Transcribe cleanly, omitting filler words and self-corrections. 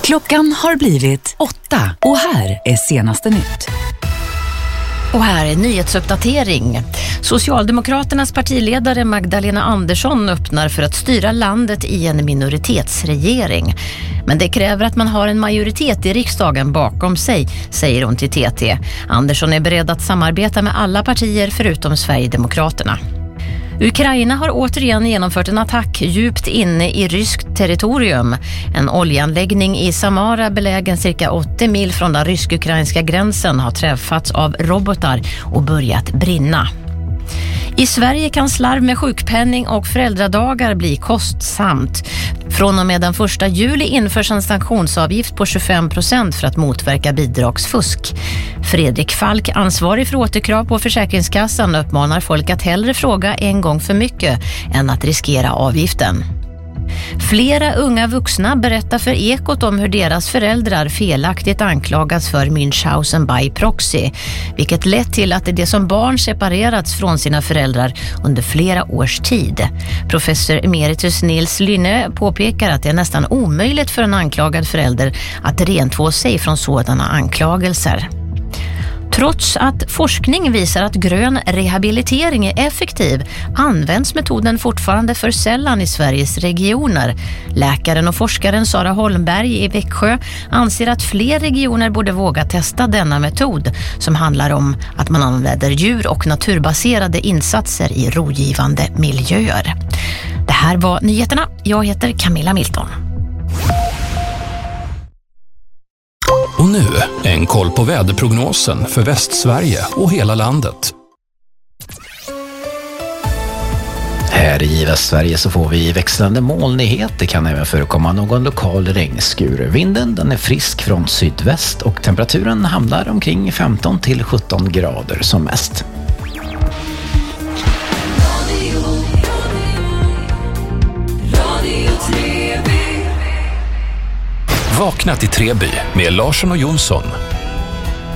Klockan har blivit 8 och här är senaste nytt. Och här är nyhetsuppdatering. Socialdemokraternas partiledare Magdalena Andersson öppnar för att styra landet i en minoritetsregering. Men det kräver att man har en majoritet i riksdagen bakom sig, säger hon till TT. Andersson är beredd att samarbeta med alla partier förutom Sverigedemokraterna. Ukraina har återigen genomfört en attack djupt inne i ryskt territorium. En oljeanläggning i Samara, belägen cirka 80 mil från den rysk-ukrainska gränsen, har träffats av robotar och börjat brinna. I Sverige kan slarv med sjukpenning och föräldradagar bli kostsamt. Från och med den 1 juli införs en sanktionsavgift på 25% för att motverka bidragsfusk. Fredrik Falk, ansvarig för återkrav på Försäkringskassan, uppmanar folk att hellre fråga en gång för mycket än att riskera avgiften. Flera unga vuxna berättar för Ekot om hur deras föräldrar felaktigt anklagats för Münchhausen by proxy, vilket lett till att det som barn separerats från sina föräldrar under flera års tid. Professor emeritus Nils Lynne påpekar att det är nästan omöjligt för en anklagad förälder att rentvå sig från sådana anklagelser. Trots att forskning visar att grön rehabilitering är effektiv används metoden fortfarande för sällan i Sveriges regioner. Läkaren och forskaren Sara Holmberg i Växjö anser att fler regioner borde våga testa denna metod, som handlar om att man använder djur- och naturbaserade insatser i rogivande miljöer. Det här var nyheterna. Jag heter Camilla Milton. Och nu en koll på väderprognosen för Västsverige och hela landet. Här i Västsverige så får vi växlande molnighet. Det kan även förekomma någon lokal regnskur. Vinden den är frisk från sydväst och temperaturen hamnar omkring 15 till 17 grader som mest. Vakna till Treby med Larsson och Jonsson.